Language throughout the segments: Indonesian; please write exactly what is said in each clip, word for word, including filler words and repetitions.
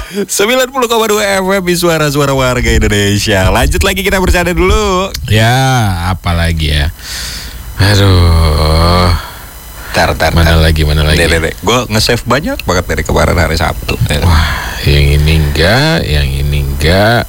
sembilan puluh koma dua F M Suara-suara warga Indonesia. Lanjut lagi, kita bercanda dulu. Ya, apa lagi ya? Aduh. Tar, tar, Mana tar. lagi, mana lagi? Gue nge-save banyak banget dari kemarin hari Sabtu. Wah, yang ini enggak, yang ini enggak.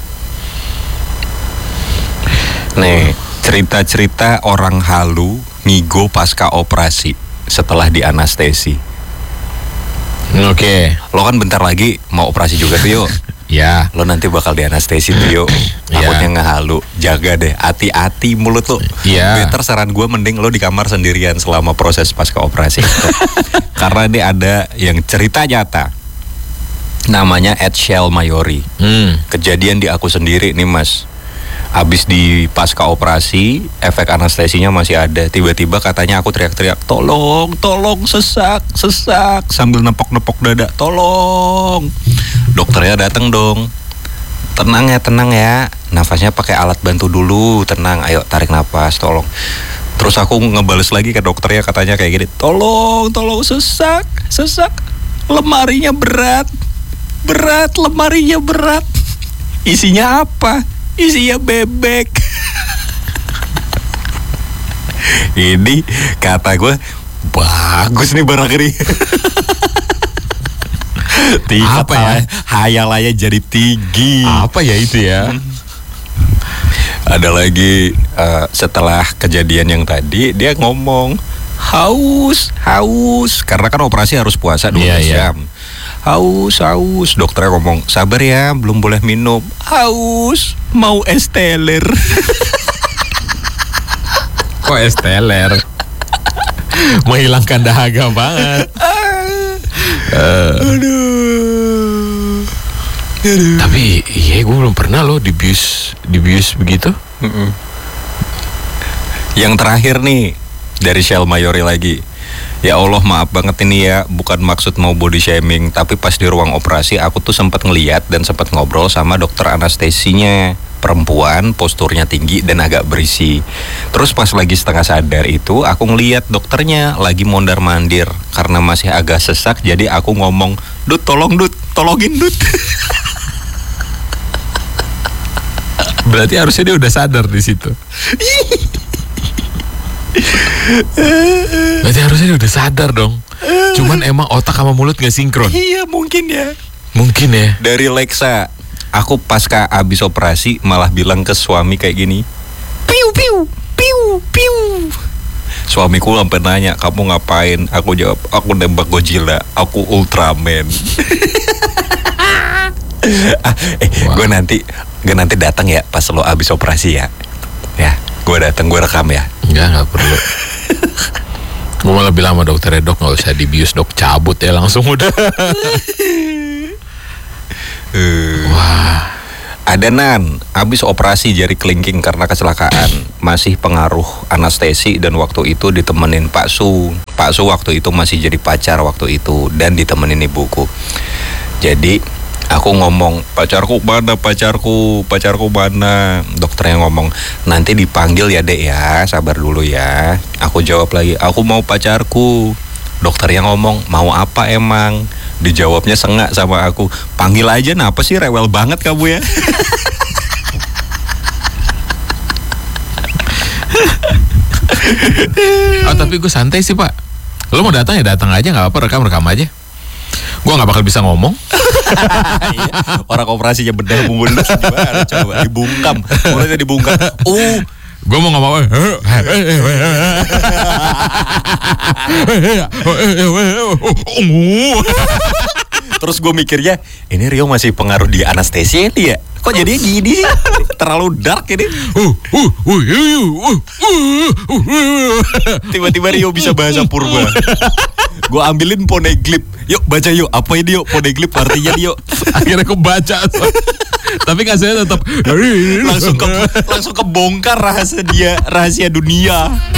Nih, cerita-cerita orang halu ngigo pasca operasi setelah di anestesi. Oke. Okay. Lo kan bentar lagi mau operasi juga tuh, yuk. Ya. Lo nanti bakal di anestesi tuh, yuk. Takutnya ngehalu. Jaga deh, hati-hati mulut lo. Iya. Better saran gue mending lo di kamar sendirian selama proses pasca operasi. Karena ini ada yang cerita nyata. Namanya Ed Shell Mayori. Hmm. Kejadian di aku sendiri nih, Mas. Abis di pasca operasi, efek anestesinya masih ada. Tiba-tiba katanya aku teriak-teriak, tolong, tolong, sesak, sesak, sambil nepok-nepok dada, tolong. Dokternya datang dong. Tenang ya, tenang ya. Nafasnya pakai alat bantu dulu, tenang. Ayo tarik nafas, tolong. Terus aku ngebales lagi ke dokternya, katanya kayak gini, tolong, tolong, sesak, sesak. Lemarinya berat, berat, lemarinya berat. Isinya apa? Isinya bebek. Ini kata gue, bagus nih barang ini. Tingkat Apa ya? hayalannya jadi tinggi. Apa ya itu ya? Ada lagi uh, setelah kejadian yang tadi, dia ngomong haus, haus. Karena kan operasi harus puasa dua belas Iya, iya. jam. Haus, haus. Dokternya ngomong, sabar ya, belum boleh minum. Haus, mau es teler. Kok es teler? Menghilangkan dahaga banget. uh. Aduh. Aduh. Tapi iya, gue belum pernah loh dibius, dibius begitu. Mm-mm. Yang terakhir nih, dari Shell Mayori lagi. Ya Allah, maaf banget ini ya, bukan maksud mau body shaming, tapi pas di ruang operasi aku tuh sempat ngeliat dan sempat ngobrol sama dokter anestesinya. Perempuan, posturnya tinggi dan agak berisi. Terus pas lagi setengah sadar itu, aku ngeliat dokternya lagi mondar-mandir karena masih agak sesak. Jadi aku ngomong, Dut, tolong Dut, tolongin Dut. Berarti harusnya dia udah sadar di situ. Berarti harusnya dia udah sadar dong. Cuman emang otak sama mulut gak sinkron. Iya, mungkin ya. Mungkin ya. Dari Lexa, aku pasca abis operasi malah bilang ke suami kayak gini, piu piu piu piu. Suamiku sampai nanya, kamu ngapain? Aku jawab, aku nembak Godzilla, aku Ultraman. ah, eh, wow. gue nanti, gue nanti datang ya pas lo abis operasi ya. Ya, gue datang, gue rekam ya. Enggak, nggak perlu. Gue malah bilang sama dokternya, dok nggak usah dibius dok, cabut ya langsung udah. uh, Wah. Ada Nan, abis operasi jari kelingking karena kecelakaan, masih pengaruh anestesi dan waktu itu ditemenin Pak Su. Pak Su waktu itu masih jadi pacar waktu itu dan ditemenin ibuku. Jadi aku ngomong, pacarku mana, pacarku, pacarku mana? Dokternya ngomong, nanti dipanggil ya dek ya, sabar dulu ya. Aku jawab lagi, aku mau pacarku. Dokternya ngomong, mau apa emang? Dijawabnya sengak sama aku, panggil aja, napa sih rewel banget kamu ya? Oh, tapi gue santai sih pak. Lo mau datang ya datang aja, nggak apa, rekam rekam aja. Gue nggak bakal bisa ngomong. Iya, orang operasinya bedah mulus gimana? Coba dibungkam, mulutnya dibungkam. Uh, gue mau ngomong. Terus gue mikirnya, ini Rio masih pengaruh di anestesi ini ya? Kok jadinya gini sih? Terlalu dark ini. Tiba-tiba Rio bisa bahasa purba. Gue ambilin poneglyph. Yuk baca yuk, apa ini yuk poneglyph artinya yuk. Akhirnya gue baca. Tapi kasihnya tetap langsung ke langsung kebongkar rahasia dia, rahasia dunia.